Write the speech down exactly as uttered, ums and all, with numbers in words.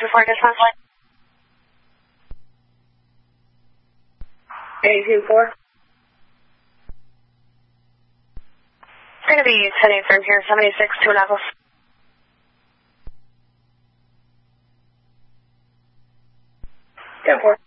two four dispatch. eight two four. It's going to be heading through here, seventy-six, two levels. ten four.